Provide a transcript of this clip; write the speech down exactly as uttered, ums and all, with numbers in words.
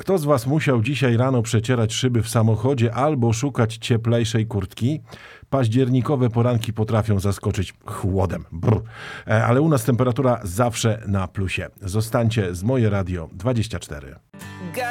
kto z was musiał dzisiaj rano przecierać szyby w samochodzie albo szukać cieplejszej kurtki? Październikowe poranki potrafią zaskoczyć chłodem. Brr. E, Ale u nas temperatura zawsze na plusie. Zostańcie z Moje Radio dwadzieścia cztery.